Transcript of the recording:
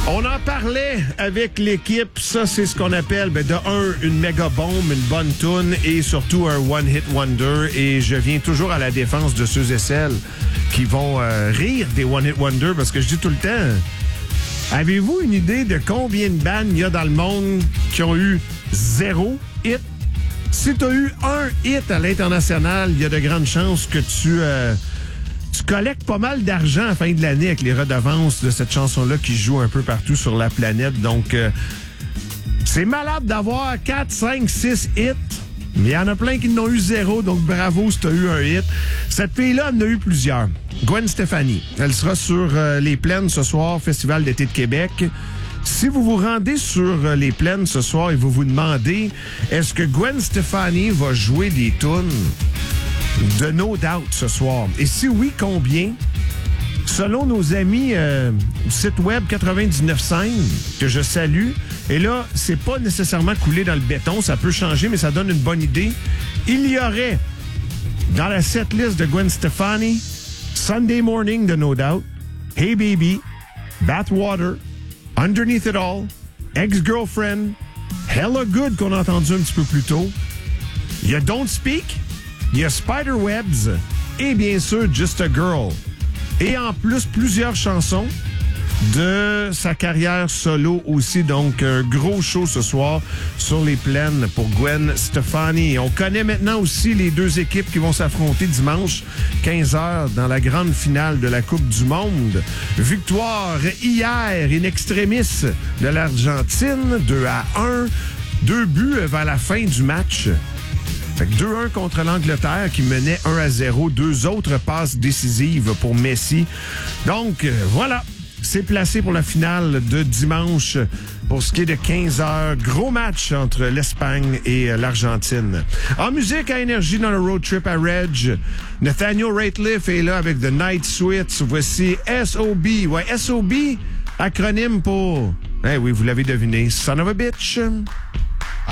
On en parlait avec l'équipe. Ça, c'est ce qu'on appelle, de un, une méga bombe, une bonne toune et surtout un one-hit wonder. Et je viens toujours à la défense de ceux et celles qui vont rire des one-hit wonder parce que je dis tout le temps, avez-vous une idée de combien de bandes il y a dans le monde qui ont eu 0 hit? Si tu as eu un hit à l'international, il y a de grandes chances que tu collectes pas mal d'argent à la fin de l'année avec les redevances de cette chanson-là qui joue un peu partout sur la planète. Donc, c'est malade d'avoir 4, 5, 6 hits. Mais il y en a plein qui n'ont eu 0, donc bravo si tu as eu un hit. Cette fille-là en a eu plusieurs. Gwen Stefani. Elle sera sur les plaines ce soir, Festival d'été de Québec. Si vous vous rendez sur les plaines ce soir et vous vous demandez, est-ce que Gwen Stefani va jouer des tunes de No Doubt ce soir? Et si oui, combien? Selon nos amis du site web 99.5, que je salue, et là, c'est pas nécessairement coulé dans le béton, ça peut changer, mais ça donne une bonne idée. Il y aurait, dans la setlist de Gwen Stefani, Sunday Morning de No Doubt, Hey Baby, Bathwater, Underneath It All, Ex-Girlfriend, Hella Good qu'on a entendu un petit peu plus tôt. Il y a Don't Speak, il y a Spiderwebs et bien sûr Just a Girl. Et en plus, plusieurs chansons de sa carrière solo aussi. Donc, un gros show ce soir sur les plaines pour Gwen Stefani. On connaît maintenant aussi les deux équipes qui vont s'affronter dimanche 15h dans la grande finale de la Coupe du Monde. Victoire hier in extremis de l'Argentine, 2-1. 2 buts vers la fin du match. Fait que 2-1 contre l'Angleterre qui menait 1-0. 2 autres passes décisives pour Messi. Donc, voilà. C'est placé pour la finale de dimanche pour ce qui est de 15h. Gros match entre l'Espagne et l'Argentine. En musique à Énergie dans le road trip à Reg, Nathaniel Rateliff est là avec The Night Sweats. Voici S.O.B. Ouais, S.O.B. acronyme pour... Eh oui, vous l'avez deviné. Son of a bitch.